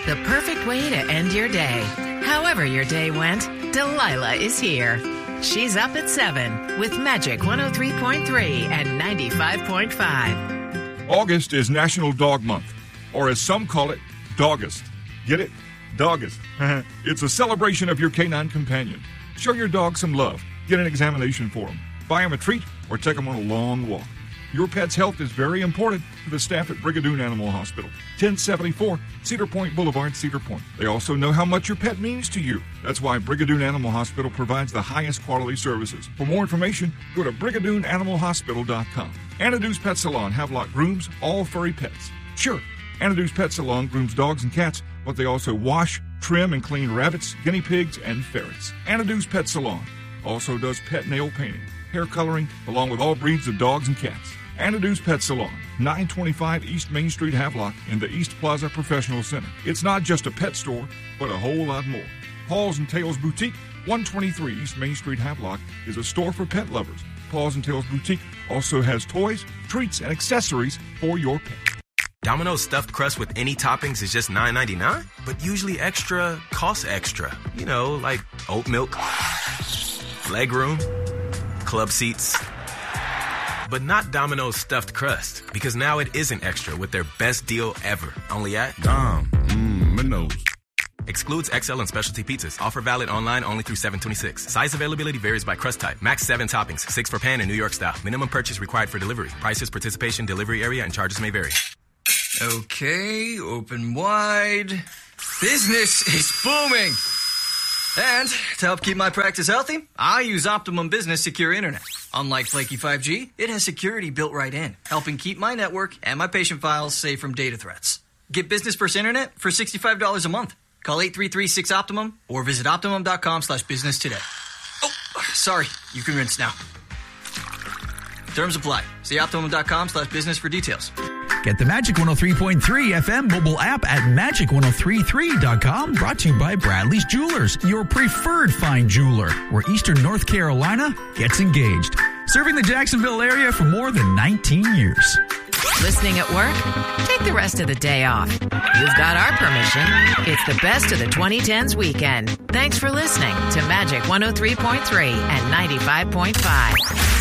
the perfect way to end your day. However your day went, Delilah is here. She's up at 7 with Magic 103.3 and 95.5. August is National Dog Month, or as some call it, Dogust. Get it? Dogust. It's a celebration of your canine companion. Show your dog some love. Get an examination for him. Buy him a treat or take him on a long walk. Your pet's health is very important to the staff at Brigadoon Animal Hospital, 1074 Cedar Point Boulevard, Cedar Point. They also know how much your pet means to you. That's why Brigadoon Animal Hospital provides the highest quality services. For more information, go to brigadoonanimalhospital.com. Anadu's Pet Salon Havelock grooms all furry pets. Sure, Anadu's Pet Salon grooms dogs and cats, but they also wash, trim, and clean rabbits, guinea pigs, and ferrets. Anadu's Pet Salon also does pet nail painting, hair coloring, along with all breeds of dogs and cats. Anadu's Pet Salon, 925 East Main Street, Havelock, in the East Plaza Professional Center. It's not just a pet store, but a whole lot more. Paws and Tails Boutique, 123 East Main Street, Havelock, is a store for pet lovers. Paws and Tails Boutique also has toys, treats, and accessories for your pet. Domino's stuffed crust with any toppings is just $9.99, but usually extra costs extra. You know, like oat milk, legroom, club seats. But not Domino's stuffed crust, because now it isn't extra with their best deal ever. Only at Domino's. Excludes XL and specialty pizzas. Offer valid online only through 7/26. Size availability varies by crust type. Max 7 toppings, 6 for pan and New York style. Minimum purchase required for delivery. Prices, participation, delivery area, and charges may vary. Okay, open wide. Business is booming. And to help keep my practice healthy, I use Optimum Business Secure Internet. Unlike flaky 5G, it has security built right in, helping keep my network and my patient files safe from data threats. Get Business First Internet for $65 a month. Call 833-6-OPTIMUM or visit Optimum.com/business today. Oh, sorry. You can rinse now. Terms apply. See Optimum.com/business for details. Get the Magic 103.3 FM mobile app at Magic1033.com. Brought to you by Bradley's Jewelers, your preferred fine jeweler, where Eastern North Carolina gets engaged. Serving the Jacksonville area for more than 19 years. Listening at work? Take the rest of the day off. You've got our permission. It's the best of the 2010s weekend. Thanks for listening to Magic 103.3 and 95.5.